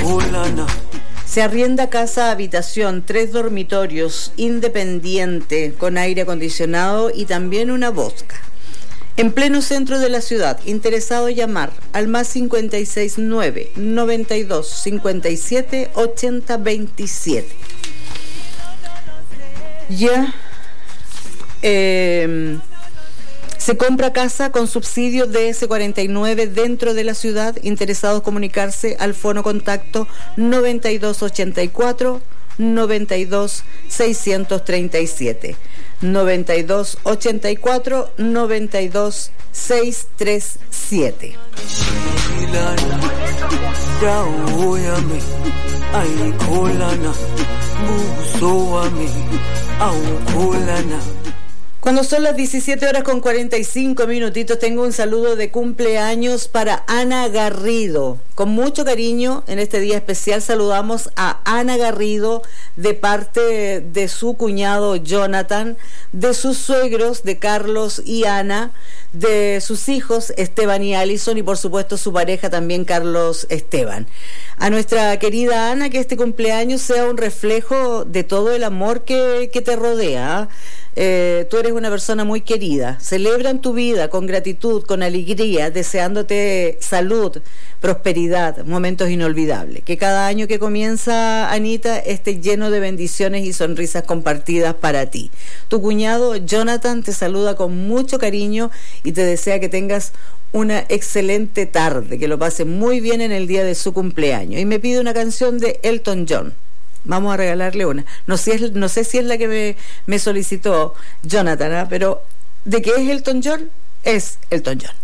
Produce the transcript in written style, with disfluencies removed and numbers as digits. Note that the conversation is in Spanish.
Se arrienda casa habitación, 3 dormitorios, independiente, con aire acondicionado y también una vodka. En pleno centro de la ciudad. Interesado, llamar al más 569 92 57 80 27. Ya. Se compra casa con subsidio de S49 dentro de la ciudad. Interesados, comunicarse al fono contacto 9284 92 637. 9284 92 637. Cuando son las 17 horas con 45 minutitos, tengo un saludo de cumpleaños para Ana Garrido. Con mucho cariño, en este día especial, saludamos a Ana Garrido de parte de su cuñado Jonathan, de sus suegros, de Carlos y Ana, de sus hijos Esteban y Alison, y por supuesto su pareja también, Carlos Esteban. A nuestra querida Ana, que este cumpleaños sea un reflejo de todo el amor que te rodea. Tú eres una persona muy querida. Celebran tu vida con gratitud, con alegría, deseándote salud, prosperidad, momentos inolvidables. Que cada año que comienza, Anita, esté lleno de bendiciones y sonrisas compartidas para ti. Tu cuñado Jonathan te saluda con mucho cariño y te desea que tengas una excelente tarde, que lo pase muy bien en el día de su cumpleaños. Y me pide una canción de Elton John. Vamos a regalarle una. No sé si es la que me solicitó Jonathan, ¿eh? Pero ¿de qué es Elton John? Es Elton John.